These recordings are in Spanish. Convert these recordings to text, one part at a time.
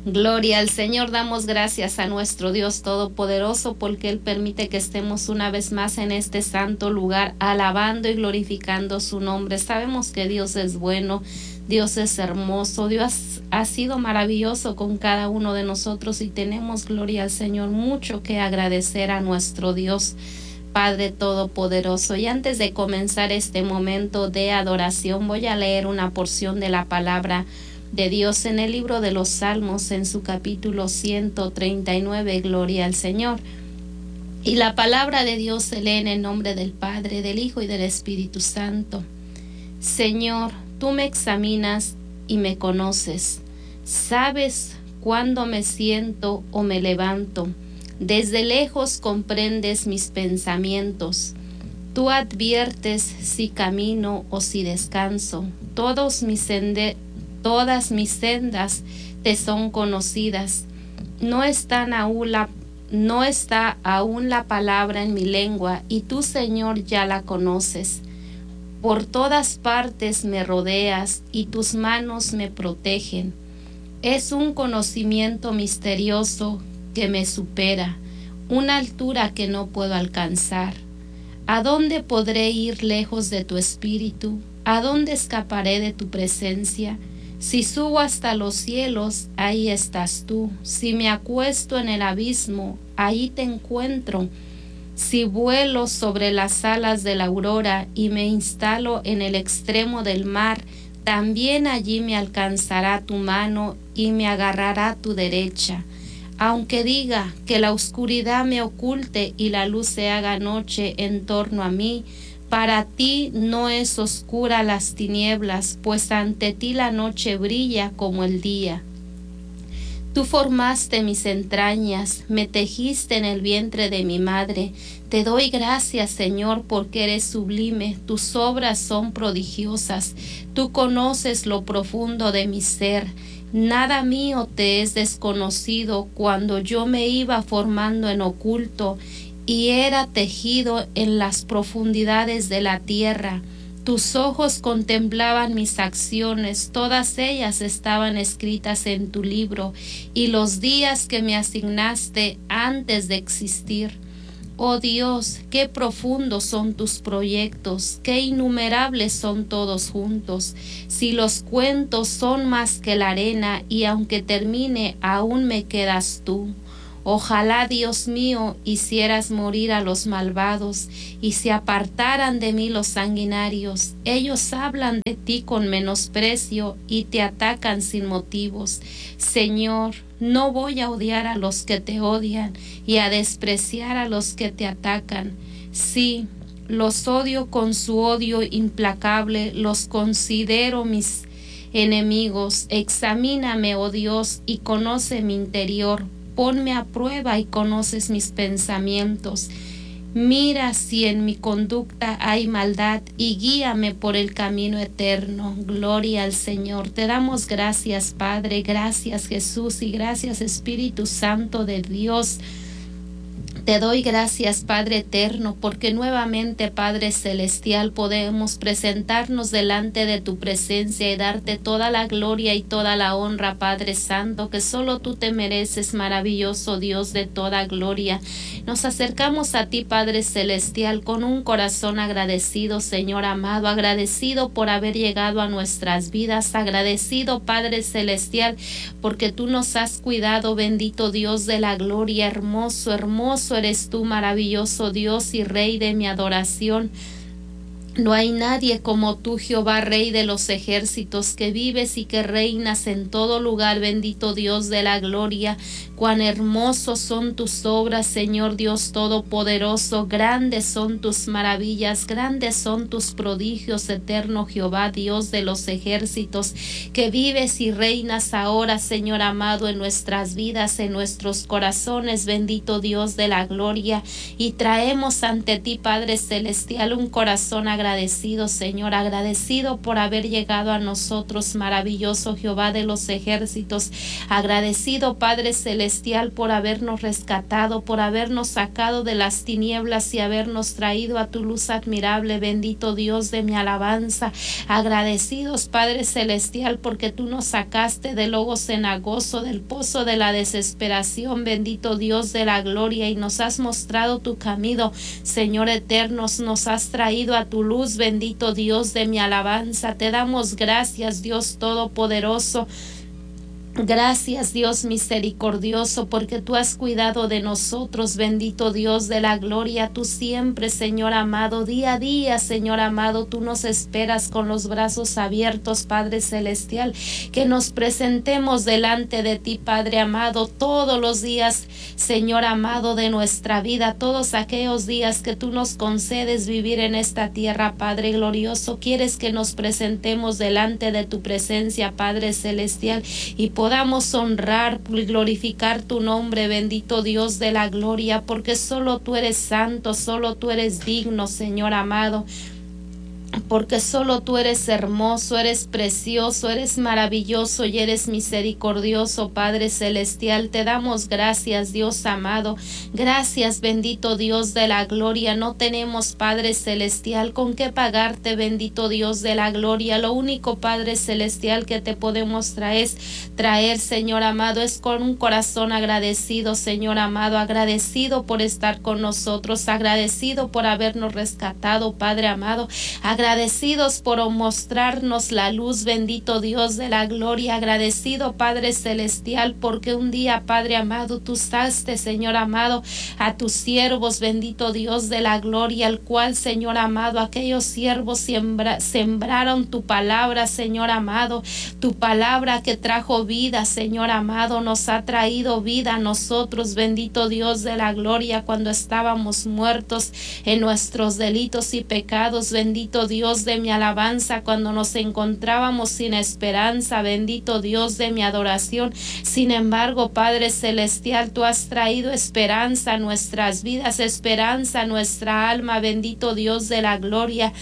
Gloria al Señor, damos gracias a nuestro Dios Todopoderoso porque Él permite que estemos una vez más en este santo lugar alabando y glorificando su nombre. Sabemos que Dios es bueno, Dios es hermoso, Dios ha sido maravilloso con cada uno de nosotros y tenemos, gloria al Señor, mucho que agradecer a nuestro Dios Padre Todopoderoso. Y antes de comenzar este momento de adoración, voy a leer una porción de la palabra de Dios en el libro de los Salmos, en su capítulo 139, gloria al Señor. Y la palabra de Dios se lee en el nombre del Padre, del Hijo y del Espíritu Santo. Señor, tú me examinas y me conoces. Sabes cuándo me siento o me levanto. Desde lejos comprendes mis pensamientos. Tú adviertes si camino o si descanso. Todas mis sendas te son conocidas. No está aún la palabra en mi lengua, y tú, Señor, ya la conoces. Por todas partes me rodeas, y tus manos me protegen. Es un conocimiento misterioso que me supera, una altura que no puedo alcanzar. ¿A dónde podré ir lejos de tu espíritu? ¿A dónde escaparé de tu presencia? Si subo hasta los cielos, ahí estás tú. Si me acuesto en el abismo, ahí te encuentro. Si vuelo sobre las alas de la aurora y me instalo en el extremo del mar, también allí me alcanzará tu mano y me agarrará tu derecha. Aunque diga que la oscuridad me oculte y la luz se haga noche en torno a mí, para ti no es oscura las tinieblas, pues ante ti la noche brilla como el día. Tú formaste mis entrañas, me tejiste en el vientre de mi madre. Te doy gracias, Señor, porque eres sublime, tus obras son prodigiosas. Tú conoces lo profundo de mi ser. Nada mío te es desconocido. Cuando yo me iba formando en oculto y era tejido en las profundidades de la tierra, tus ojos contemplaban mis acciones, todas ellas estaban escritas en tu libro, y los días que me asignaste antes de existir. Oh Dios, qué profundos son tus proyectos, qué innumerables son todos juntos. Si los cuentos son más que la arena, y aunque termine, aún me quedas tú. Ojalá, Dios mío, hicieras morir a los malvados y se apartaran de mí los sanguinarios. Ellos hablan de ti con menosprecio y te atacan sin motivos. Señor, no voy a odiar a los que te odian y a despreciar a los que te atacan. Sí, los odio con su odio implacable, los considero mis enemigos. Examíname, oh Dios, y conoce mi interior. Ponme a prueba y conoces mis pensamientos. Mira si en mi conducta hay maldad y guíame por el camino eterno. Gloria al Señor. Te damos gracias, Padre, gracias, Jesús, y gracias, Espíritu Santo de Dios. Te doy gracias, Padre eterno, porque nuevamente, Padre celestial, podemos presentarnos delante de tu presencia y darte toda la gloria y toda la honra, Padre santo, que solo tú te mereces, maravilloso Dios de toda gloria. Nos acercamos a ti, Padre celestial, con un corazón agradecido, Señor amado, agradecido por haber llegado a nuestras vidas, agradecido, Padre celestial, porque tú nos has cuidado, bendito Dios de la gloria, hermoso, hermoso eres tú, maravilloso Dios y Rey de mi adoración. No hay nadie como tú, Jehová, Rey de los ejércitos, que vives y que reinas en todo lugar, bendito Dios de la gloria. Cuán hermosos son tus obras, Señor Dios Todopoderoso, grandes son tus maravillas, grandes son tus prodigios, eterno Jehová, Dios de los ejércitos, que vives y reinas ahora, Señor amado, en nuestras vidas, en nuestros corazones, bendito Dios de la gloria. Y traemos ante ti, Padre celestial, un corazón agradecido agradecido, Señor, agradecido por haber llegado a nosotros, maravilloso Jehová de los ejércitos, agradecido Padre Celestial por habernos rescatado, por habernos sacado de las tinieblas y habernos traído a tu luz admirable, bendito Dios de mi alabanza, agradecidos Padre Celestial porque tú nos sacaste del lobo cenagoso, del pozo de la desesperación, bendito Dios de la gloria, y nos has mostrado tu camino, Señor eterno, nos has traído a tu luz, bendito Dios de mi alabanza. Te damos gracias, Dios todopoderoso. Gracias Dios misericordioso, porque tú has cuidado de nosotros, bendito Dios de la gloria. Tú siempre, Señor amado, día a día, Señor amado, tú nos esperas con los brazos abiertos, Padre Celestial, que nos presentemos delante de ti, Padre amado, todos los días, Señor amado, de nuestra vida, todos aquellos días que tú nos concedes vivir en esta tierra, Padre glorioso. Quieres que nos presentemos delante de tu presencia, Padre Celestial, y podamos honrar y glorificar tu nombre, bendito Dios de la gloria, porque solo tú eres santo, solo tú eres digno, Señor amado, porque solo tú eres hermoso, eres precioso, eres maravilloso y eres misericordioso, Padre Celestial. Te damos gracias, Dios amado. Gracias, bendito Dios de la gloria. No tenemos, Padre Celestial, con qué pagarte, bendito Dios de la gloria. Lo único, Padre Celestial, que te podemos traer, Señor amado, es con un corazón agradecido, Señor amado, agradecido por estar con nosotros, agradecido por habernos rescatado, Padre amado, agradecidos por mostrarnos la luz, bendito Dios de la gloria, agradecido Padre Celestial, porque un día, Padre amado, tú usaste, Señor amado, a tus siervos, bendito Dios de la gloria, al cual, Señor amado, aquellos siervos sembraron tu palabra, Señor amado, tu palabra que trajo vida, Señor amado, nos ha traído vida a nosotros, bendito Dios de la gloria, cuando estábamos muertos en nuestros delitos y pecados, bendito Dios de mi alabanza, cuando nos encontrábamos sin esperanza, bendito Dios de mi adoración. Sin embargo, Padre Celestial, tú has traído esperanza a nuestras vidas, esperanza a nuestra alma, bendito Dios de la gloria.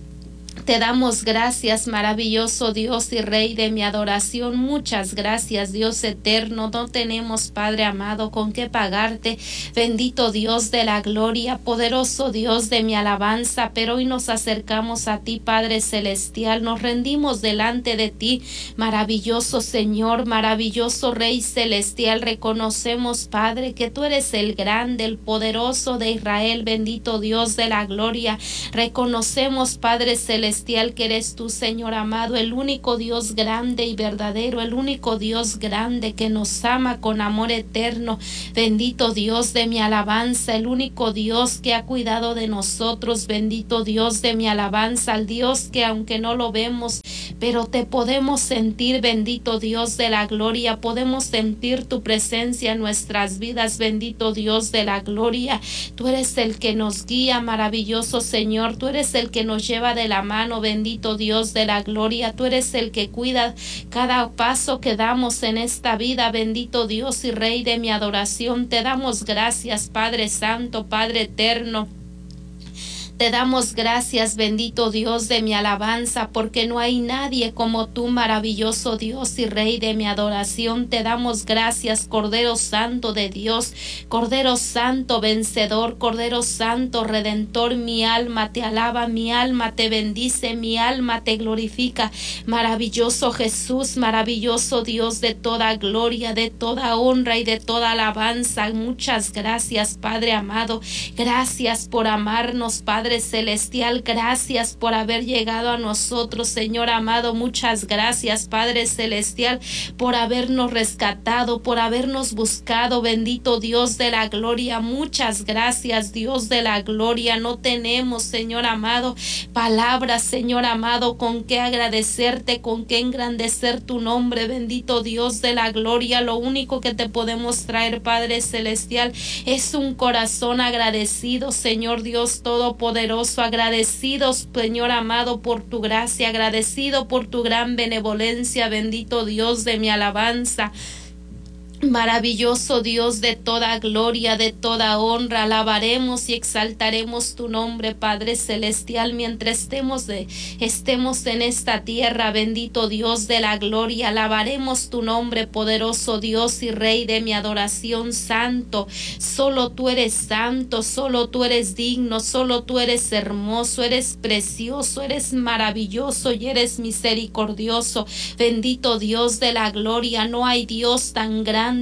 Te damos gracias, maravilloso Dios y Rey de mi adoración. Muchas gracias, Dios eterno. No tenemos, Padre amado, con qué pagarte. Bendito Dios de la gloria, poderoso Dios de mi alabanza. Pero hoy nos acercamos a ti, Padre Celestial. Nos rendimos delante de ti, maravilloso Señor, maravilloso Rey Celestial. Reconocemos, Padre, que tú eres el grande, el poderoso de Israel. Bendito Dios de la gloria. Reconocemos, Padre Celestial, que eres tú, Señor amado, el único Dios grande y verdadero, el único Dios grande que nos ama con amor eterno. Bendito Dios de mi alabanza, el único Dios que ha cuidado de nosotros. Bendito Dios de mi alabanza, al Dios que aunque no lo vemos, pero te podemos sentir, bendito Dios de la gloria, podemos sentir tu presencia en nuestras vidas, bendito Dios de la gloria. Tú eres el que nos guía, maravilloso Señor, tú eres el que nos lleva de la mano, bendito Dios de la gloria, tú eres el que cuida cada paso que damos en esta vida, bendito Dios y Rey de mi adoración. Te damos gracias, Padre Santo, Padre eterno. Te damos gracias, bendito Dios de mi alabanza, porque no hay nadie como tú, maravilloso Dios y Rey de mi adoración. Te damos gracias, Cordero Santo de Dios, Cordero Santo vencedor, Cordero Santo redentor. Mi alma te alaba, mi alma te bendice, mi alma te glorifica. Maravilloso Jesús, maravilloso Dios de toda gloria, de toda honra y de toda alabanza. Muchas gracias, Padre amado. Gracias por amarnos, Padre Celestial, gracias por haber llegado a nosotros, Señor amado. Muchas gracias, Padre Celestial, por habernos rescatado, por habernos buscado, bendito Dios de la gloria. Muchas gracias, Dios de la gloria. No tenemos, Señor amado, palabras, Señor amado, con qué agradecerte, con qué engrandecer tu nombre, bendito Dios de la gloria. Lo único que te podemos traer, Padre Celestial, es un corazón agradecido, Señor Dios todopoderoso, agradecidos, Señor amado, por tu gracia, agradecido por tu gran benevolencia, bendito Dios de mi alabanza. Maravilloso Dios de toda gloria, de toda honra, alabaremos y exaltaremos tu nombre, Padre Celestial, mientras estemos en esta tierra. Bendito Dios de la gloria, alabaremos tu nombre, poderoso Dios y Rey de mi adoración, santo. Solo tú eres santo, solo tú eres digno, solo tú eres hermoso, eres precioso, eres maravilloso y eres misericordioso. Bendito Dios de la gloria, no hay Dios tan grande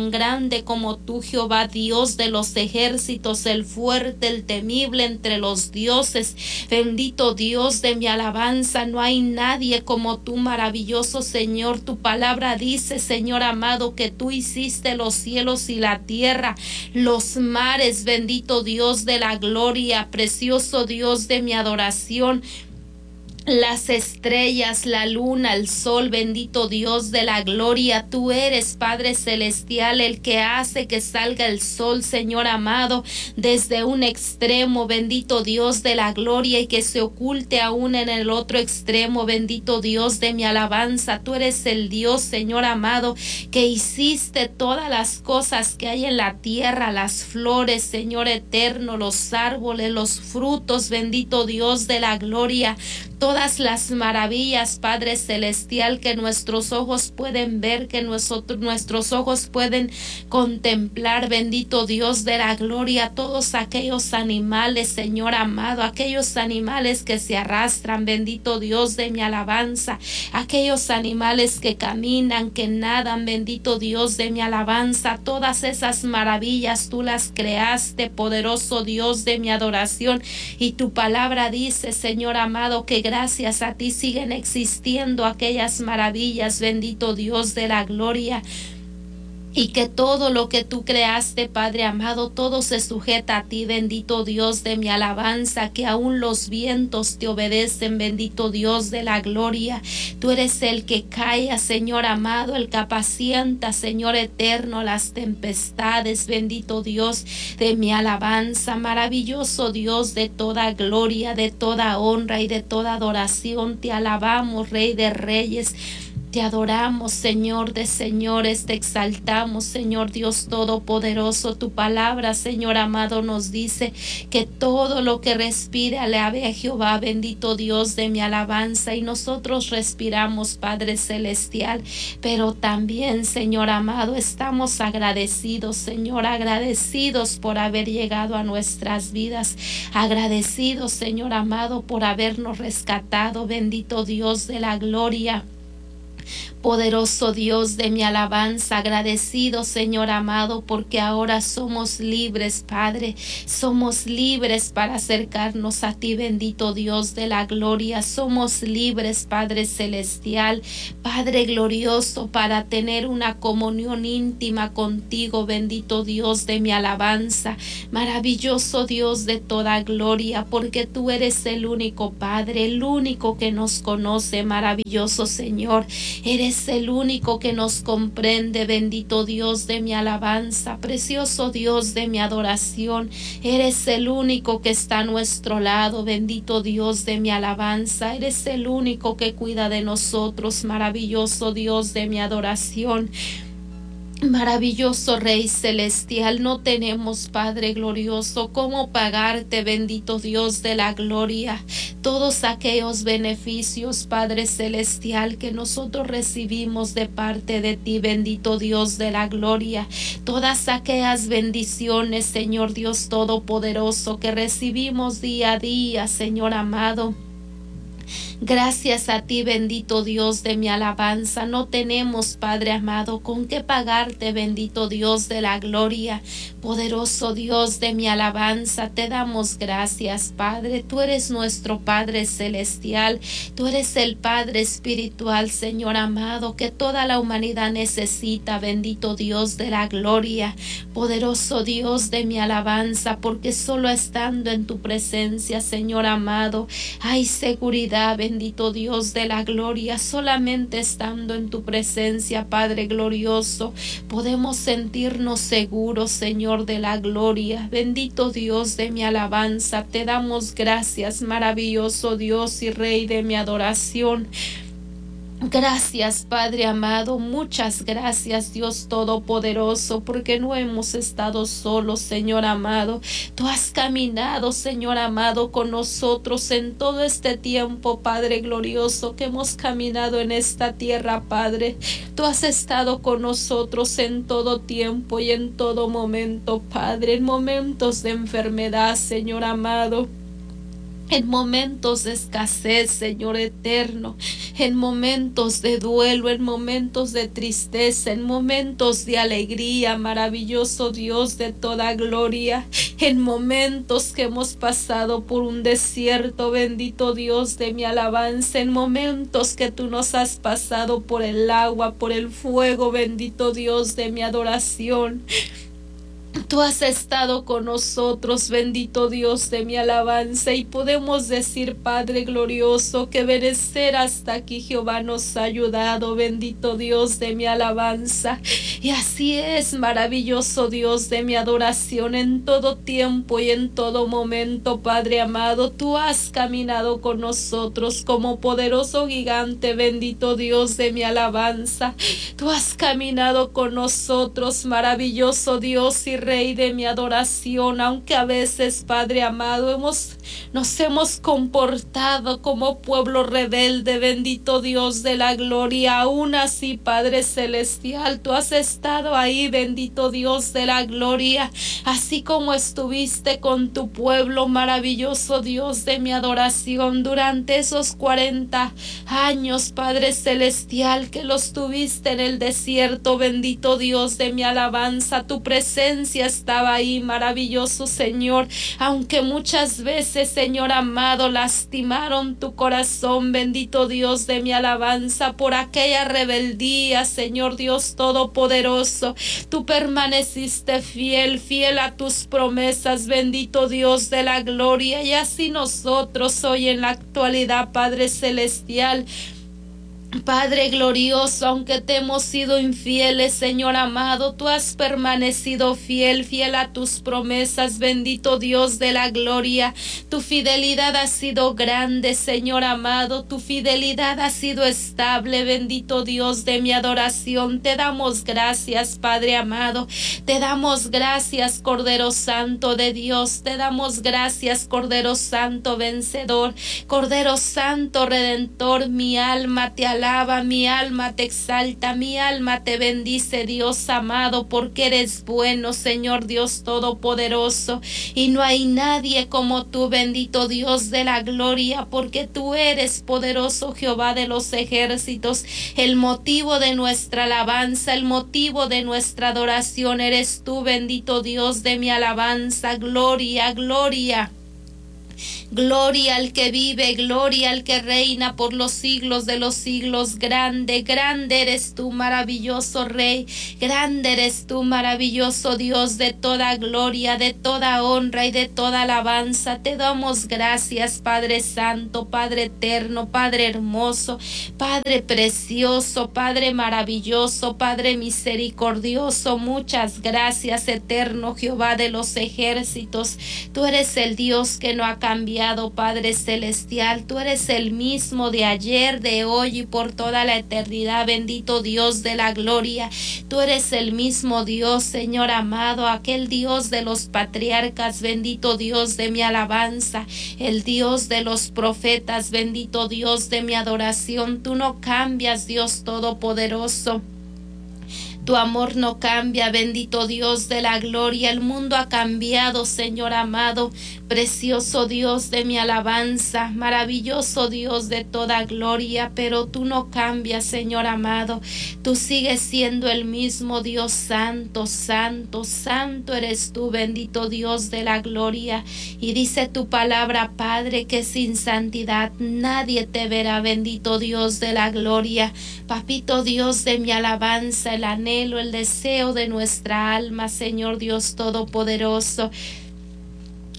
como tú, Jehová, Dios de los ejércitos, el fuerte, el temible entre los dioses. Bendito Dios de mi alabanza, no hay nadie como tú, maravilloso Señor. Tu palabra dice, Señor amado, que tú hiciste los cielos y la tierra, los mares. Bendito Dios de la gloria, precioso Dios de mi adoración, las estrellas, la luna, el sol. Bendito Dios de la gloria, tú eres, Padre Celestial, el que hace que salga el sol, Señor amado, desde un extremo. Bendito Dios de la gloria, y que se oculte aún en el otro extremo. Bendito Dios de mi alabanza, tú eres el Dios, Señor amado, que hiciste todas las cosas que hay en la tierra, las flores, Señor eterno, los árboles, los frutos. Bendito Dios de la gloria, todas las maravillas, Padre Celestial, que nuestros ojos pueden ver, que nuestros ojos pueden contemplar. Bendito Dios de la gloria, todos aquellos animales, Señor amado, aquellos animales que se arrastran. Bendito Dios de mi alabanza, aquellos animales que caminan, que nadan. Bendito Dios de mi alabanza, todas esas maravillas tú las creaste, poderoso Dios de mi adoración. Y tu palabra dice, Señor amado, que gracias a ti siguen existiendo aquellas maravillas. Bendito Dios de la gloria, y que todo lo que tú creaste, Padre amado, todo se sujeta a ti. Bendito Dios de mi alabanza, que aún los vientos te obedecen. Bendito Dios de la gloria, tú eres el que calla, Señor amado, el que apacienta, Señor eterno, las tempestades. Bendito Dios de mi alabanza, maravilloso Dios de toda gloria, de toda honra y de toda adoración. Te alabamos, Rey de reyes. Te adoramos, Señor de señores, te exaltamos, Señor Dios todopoderoso. Tu palabra, Señor amado, nos dice que todo lo que respire alabe a Jehová. Bendito Dios de mi alabanza, y nosotros respiramos, Padre Celestial, pero también, Señor amado, estamos agradecidos, Señor, agradecidos por haber llegado a nuestras vidas, agradecidos, Señor amado, por habernos rescatado. Bendito Dios de la gloria, poderoso Dios de mi alabanza, agradecido, Señor amado, porque ahora somos libres, Padre, somos libres para acercarnos a ti. Bendito Dios de la gloria, somos libres, Padre Celestial, Padre glorioso, para tener una comunión íntima contigo. Bendito Dios de mi alabanza, maravilloso Dios de toda gloria, porque tú eres el único Padre, el único que nos conoce. Maravilloso Señor, eres el único que nos comprende. Bendito Dios de mi alabanza, precioso Dios de mi adoración, eres el único que está a nuestro lado. Bendito Dios de mi alabanza, eres el único que cuida de nosotros. Maravilloso Dios de mi adoración, maravilloso Rey Celestial, no tenemos, Padre glorioso, cómo pagarte, bendito Dios de la gloria, todos aquellos beneficios, Padre Celestial, que nosotros recibimos de parte de ti. Bendito Dios de la gloria, todas aquellas bendiciones, Señor Dios todopoderoso, que recibimos día a día, Señor amado. Gracias a ti, bendito Dios de mi alabanza, no tenemos, Padre amado, con qué pagarte. Bendito Dios de la gloria, poderoso Dios de mi alabanza, te damos gracias, Padre. Tú eres nuestro Padre celestial, tú eres el Padre espiritual, Señor amado, que toda la humanidad necesita. Bendito Dios de la gloria, poderoso Dios de mi alabanza, porque solo estando en tu presencia, Señor amado, hay seguridad. Bendito Dios de la gloria, solamente estando en tu presencia, Padre glorioso, podemos sentirnos seguros, Señor de la gloria. Bendito Dios de mi alabanza, te damos gracias, maravilloso Dios y Rey de mi adoración. Gracias, Padre amado, muchas gracias, Dios Todopoderoso, porque no hemos estado solos, Señor amado. Tú has caminado, Señor amado, con nosotros en todo este tiempo, Padre glorioso, que hemos caminado en esta tierra, Padre. Tú has estado con nosotros en todo tiempo y en todo momento, Padre, en momentos de enfermedad, Señor amado. En momentos de escasez, Señor eterno, en momentos de duelo, en momentos de tristeza, en momentos de alegría, maravilloso Dios de toda gloria, en momentos que hemos pasado por un desierto, bendito Dios de mi alabanza, en momentos que tú nos has pasado por el agua, por el fuego, bendito Dios de mi adoración. Tú has estado con nosotros, bendito Dios de mi alabanza, y podemos decir, Padre glorioso, que vencer hasta aquí Jehová nos ha ayudado, bendito Dios de mi alabanza. Y así es, maravilloso Dios de mi adoración, en todo tiempo y en todo momento, Padre amado, tú has caminado con nosotros como poderoso gigante, bendito Dios de mi alabanza. Tú has caminado con nosotros, maravilloso Dios y Rey de mi adoración, aunque a veces, Padre amado, nos hemos comportado como pueblo rebelde, bendito Dios de la gloria. Aún así, Padre celestial, tú has estado ahí, bendito Dios de la gloria, así como estuviste con tu pueblo, maravilloso Dios de mi adoración, durante esos 40 años, Padre celestial, que los tuviste en el desierto, bendito Dios de mi alabanza. Tu presencia estaba ahí, maravilloso Señor, aunque muchas veces, Señor amado, lastimaron tu corazón, bendito Dios de mi alabanza, por aquella rebeldía, Señor Dios todopoderoso. Tú permaneciste fiel, fiel a tus promesas, bendito Dios de la gloria. Y así nosotros hoy en la actualidad, Padre celestial, Padre glorioso, aunque te hemos sido infieles, Señor amado, tú has permanecido fiel, fiel a tus promesas, bendito Dios de la gloria. Tu fidelidad ha sido grande, Señor amado, tu fidelidad ha sido estable, bendito Dios de mi adoración. Te damos gracias, Padre amado, te damos gracias, Cordero Santo de Dios, te damos gracias, Cordero Santo vencedor, Cordero Santo Redentor. Mi alma te alaba, mi alma te exalta, mi alma te bendice, Dios amado, porque eres bueno, Señor Dios todopoderoso, y no hay nadie como tú, bendito Dios de la gloria, porque tú eres poderoso, Jehová de los ejércitos. El motivo de nuestra alabanza, el motivo de nuestra adoración eres tú, bendito Dios de mi alabanza. Gloria, gloria. Gloria al que vive, gloria al que reina por los siglos de los siglos. Grande, grande eres tú, maravilloso Rey. Grande eres tú, maravilloso Dios, de toda gloria, de toda honra y de toda alabanza. Te damos gracias, Padre Santo, Padre eterno, Padre hermoso, Padre precioso, Padre maravilloso, Padre misericordioso. Muchas gracias, eterno Jehová de los ejércitos. Tú eres el Dios que no ha cambiado, Padre celestial. Tú eres el mismo de ayer, de hoy y por toda la eternidad, bendito Dios de la gloria. Tú eres el mismo Dios, Señor amado, aquel Dios de los patriarcas, bendito Dios de mi alabanza, el Dios de los profetas, bendito Dios de mi adoración. Tú no cambias, Dios todopoderoso. Tu amor no cambia, bendito Dios de la gloria. El mundo ha cambiado, Señor amado, precioso Dios de mi alabanza, maravilloso Dios de toda gloria, pero tú no cambias, Señor amado. Tú sigues siendo el mismo Dios santo, santo, santo eres tú, bendito Dios de la gloria. Y dice tu palabra, Padre, que sin santidad nadie te verá, bendito Dios de la gloria. Papito Dios de mi alabanza, el anhelo, el deseo de nuestra alma, Señor Dios todopoderoso,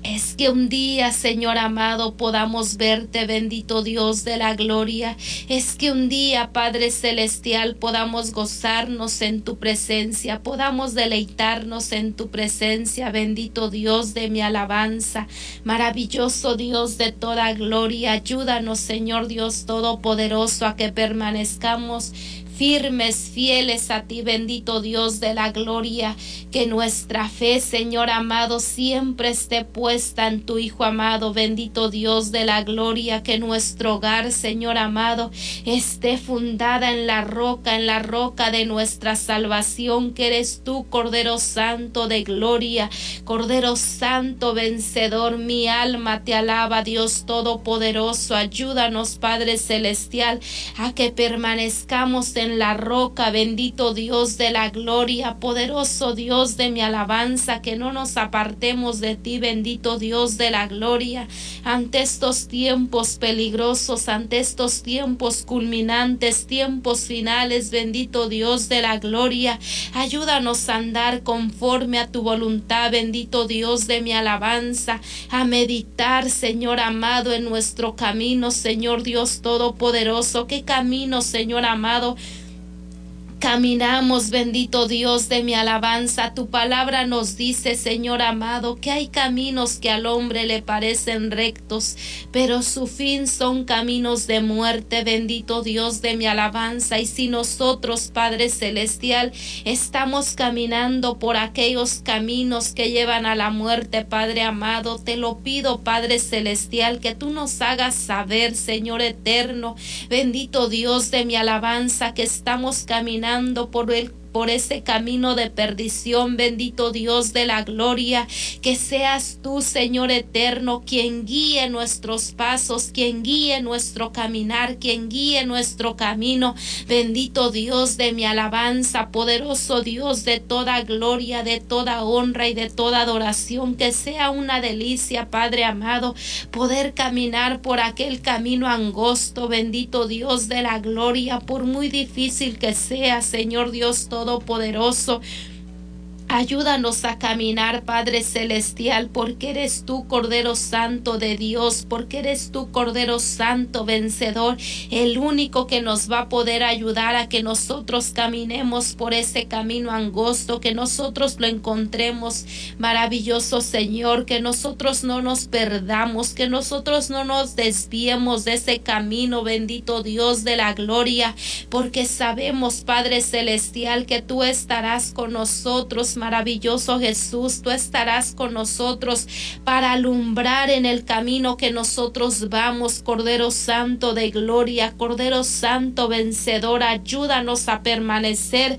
Es que un día, Señor amado, podamos verte, bendito Dios de la gloria. Es que un día, Padre celestial, podamos gozarnos en tu presencia, podamos deleitarnos en tu presencia, bendito Dios de mi alabanza. Maravilloso Dios de toda gloria, ayúdanos, Señor Dios todopoderoso, a que permanezcamos firmes, fieles a ti, bendito Dios de la gloria, que nuestra fe, Señor amado, siempre esté puesta en tu Hijo amado, bendito Dios de la gloria, que nuestro hogar, Señor amado, esté fundada en la roca de nuestra salvación, que eres tú, Cordero Santo de gloria, Cordero Santo vencedor. Mi alma te alaba, Dios todopoderoso. Ayúdanos, Padre celestial, a que permanezcamos en la roca, bendito Dios de la gloria, poderoso Dios de mi alabanza, que no nos apartemos de ti, bendito Dios de la gloria, ante estos tiempos peligrosos, ante estos tiempos culminantes, tiempos finales, bendito Dios de la gloria. Ayúdanos a andar conforme a tu voluntad, bendito Dios de mi alabanza, a meditar, Señor amado, en nuestro camino, Señor Dios todopoderoso. ¿Qué camino, Señor amado, caminamos, bendito Dios de mi alabanza? Tu palabra nos dice, Señor amado, que hay caminos que al hombre le parecen rectos, pero su fin son caminos de muerte, bendito Dios de mi alabanza. Y si nosotros, Padre celestial, estamos caminando por aquellos caminos que llevan a la muerte, Padre amado, te lo pido, Padre celestial, que tú nos hagas saber, Señor eterno, bendito Dios de mi alabanza, que estamos caminando por ese camino de perdición, bendito Dios de la gloria. Que seas tú, Señor eterno, quien guíe nuestros pasos, quien guíe nuestro caminar, quien guíe nuestro camino, bendito Dios de mi alabanza, poderoso Dios de toda gloria, de toda honra y de toda adoración. Que sea una delicia, Padre amado, poder caminar por aquel camino angosto, bendito Dios de la gloria, por muy difícil que sea, Señor Dios todopoderoso. Ayúdanos a caminar, Padre celestial, porque eres tú, Cordero Santo de Dios, porque eres tú, Cordero Santo vencedor, el único que nos va a poder ayudar a que nosotros caminemos por ese camino angosto, que nosotros lo encontremos, maravilloso Señor, que nosotros no nos perdamos, que nosotros no nos desviemos de ese camino, bendito Dios de la gloria, porque sabemos, Padre celestial, que tú estarás con nosotros, maravilloso Jesús. Tú estarás con nosotros para alumbrar en el camino que nosotros vamos, Cordero Santo de gloria, Cordero Santo vencedor. Ayúdanos a permanecer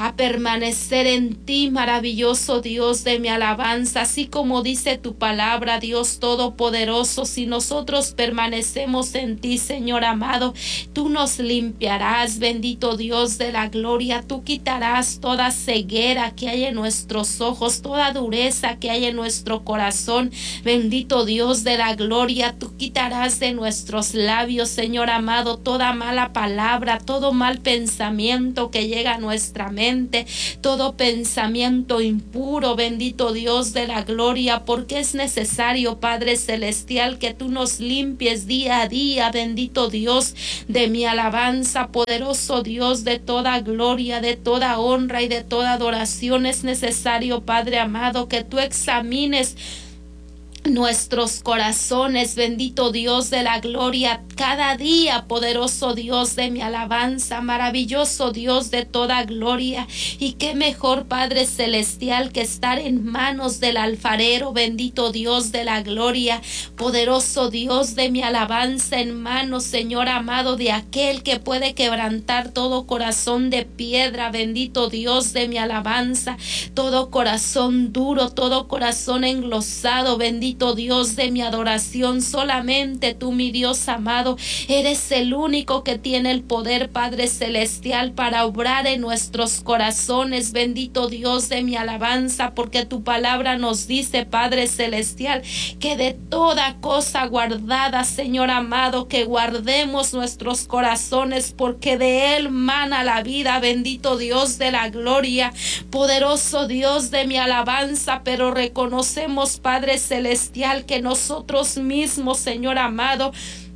en ti, maravilloso Dios de mi alabanza, así como dice tu palabra, Dios todopoderoso. Si nosotros permanecemos en ti, Señor amado, tú nos limpiarás, bendito Dios de la gloria. Tú quitarás toda ceguera que hay en nuestros ojos, toda dureza que hay en nuestro corazón, bendito Dios de la gloria. Tú quitarás de nuestros labios, Señor amado, toda mala palabra, todo mal pensamiento que llega a nuestra mente, todo pensamiento impuro, bendito Dios de la gloria, porque es necesario, Padre celestial, que tú nos limpies día a día, bendito Dios de mi alabanza, poderoso Dios de toda gloria, de toda honra y de toda adoración. Es necesario, Padre amado, que tú examines nuestros corazones, bendito Dios de la gloria, cada día, poderoso Dios de mi alabanza, maravilloso Dios de toda gloria. Y qué mejor, Padre celestial, que estar en manos del alfarero, bendito Dios de la gloria, poderoso Dios de mi alabanza, en manos, Señor amado, de aquel que puede quebrantar todo corazón de piedra, bendito Dios de mi alabanza, todo corazón duro, todo corazón englosado, bendito Dios de mi adoración. Solamente tú, mi Dios amado, eres el único que tiene el poder, Padre celestial, para obrar en nuestros corazones, bendito Dios de mi alabanza, porque tu palabra nos dice, Padre celestial, que de toda cosa guardada, Señor amado, que guardemos nuestros corazones, porque de él mana la vida, bendito Dios de la gloria, poderoso Dios de mi alabanza. Pero reconocemos, Padre celestial, celestial, que nosotros mismos, Señor amado,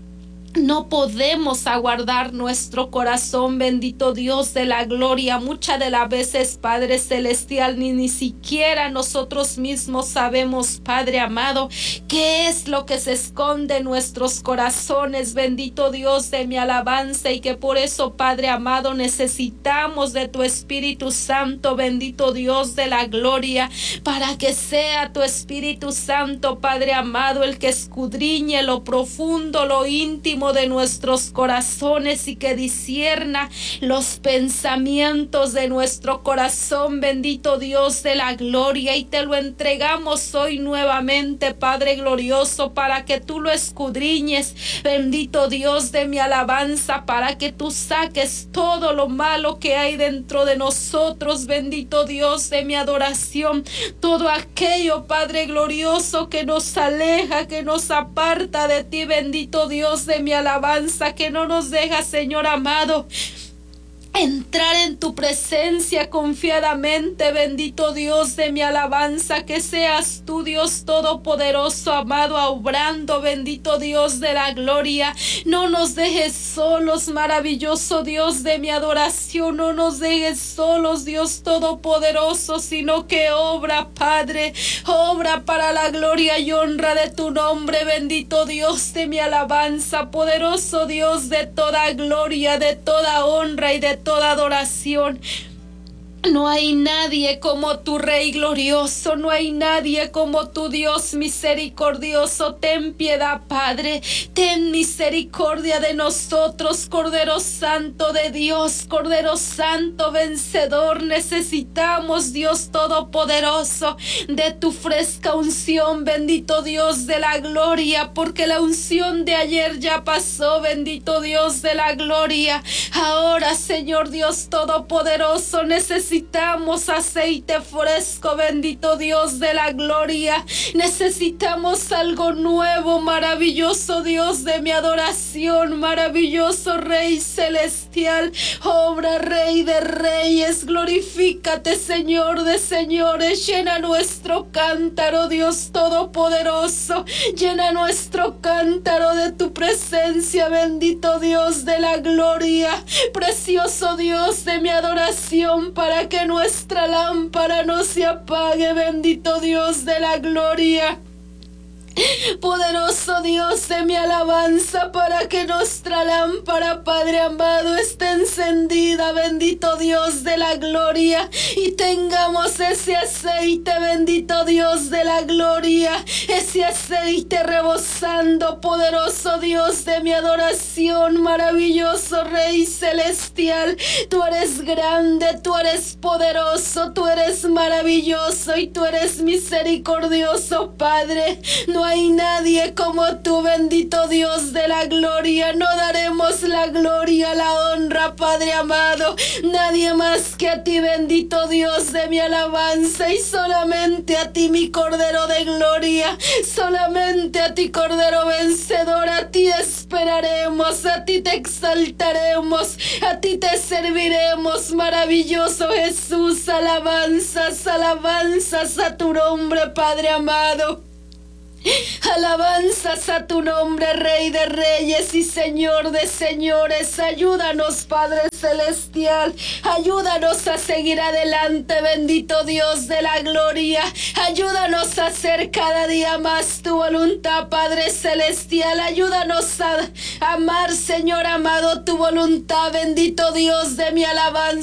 no podemos aguardar nuestro corazón, bendito Dios de la gloria. Muchas de las veces, Padre celestial, ni siquiera nosotros mismos sabemos, Padre amado, qué es lo que se esconde en nuestros corazones, bendito Dios de mi alabanza, y que por eso, Padre amado, necesitamos de tu Espíritu Santo, bendito Dios de la gloria, para que sea tu Espíritu Santo, Padre amado, el que escudriñe lo profundo, lo íntimo de nuestros corazones, y que discierna los pensamientos de nuestro corazón, bendito Dios de la gloria. Y te lo entregamos hoy nuevamente, Padre glorioso, para que tú lo escudriñes, bendito Dios de mi alabanza, para que tú saques todo lo malo que hay dentro de nosotros, bendito Dios de mi adoración, todo aquello, Padre glorioso, que nos aleja, que nos aparta de ti, bendito Dios de mi alabanza, que no nos deja, Señor amado, entrar en tu presencia confiadamente, bendito Dios de mi alabanza. Que seas tú, Dios todopoderoso, amado, obrando, bendito Dios de la gloria. No nos dejes solos, maravilloso Dios de mi adoración, no nos dejes solos, Dios todopoderoso, sino que obra, Padre, obra para la gloria y honra de tu nombre, bendito Dios de mi alabanza, poderoso Dios de toda gloria, de toda honra y de toda adoración. No hay nadie como tu Rey glorioso, no hay nadie como tu Dios misericordioso. Ten piedad, Padre, ten misericordia de nosotros, Cordero Santo de Dios, Cordero Santo vencedor. Necesitamos, Dios todopoderoso, de tu fresca unción, bendito Dios de la gloria, porque la unción de ayer ya pasó, bendito Dios de la gloria. Ahora, Señor Dios todopoderoso, necesitamos aceite fresco, bendito Dios de la gloria. Necesitamos algo nuevo, maravilloso Dios de mi adoración, maravilloso Rey celestial, obra Rey de reyes, glorifícate, Señor de señores. Llena nuestro cántaro, Dios todopoderoso, llena nuestro cántaro de tu presencia, bendito Dios de la gloria, precioso Dios de mi adoración, para que nuestra lámpara no se apague, bendito Dios de la gloria. Poderoso Dios de mi alabanza, para que nuestra lámpara, Padre amado, esté encendida, bendito Dios de la gloria, y tengamos ese aceite, bendito Dios de la gloria, ese aceite rebosando, poderoso Dios de mi adoración, maravilloso Rey celestial. Tú eres grande, tú eres poderoso, tú eres maravilloso y tú eres misericordioso, Padre. No hay nadie como tú, bendito Dios de la gloria. No daremos la gloria, la honra, Padre amado, nadie más que a ti, bendito Dios de mi alabanza, y solamente a ti, mi Cordero de gloria, solamente a ti, Cordero vencedor. A ti esperaremos, a ti te exaltaremos, a ti te serviremos, maravilloso Jesús. Alabanzas, alabanzas a tu nombre, Padre amado. Alabanzas a tu nombre, Rey de reyes y Señor de señores. Ayúdanos, Padre celestial, ayúdanos a seguir adelante, bendito Dios de la gloria. Ayúdanos a hacer cada día más tu voluntad, Padre celestial. Ayúdanos a amar, Señor amado, tu voluntad, bendito Dios de mi alabanza.